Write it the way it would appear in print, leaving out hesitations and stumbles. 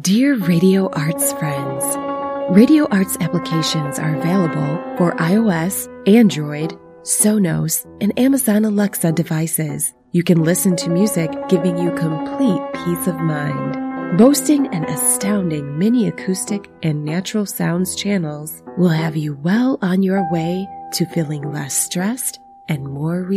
Dear Radio Arts friends, Radio Arts applications are available for iOS, Android, Sonos, and Amazon Alexa devices. You can listen to music giving you complete peace of mind. Boasting an astounding mini acoustic and natural sounds channels will have you well on your way to feeling less stressed and more relaxed.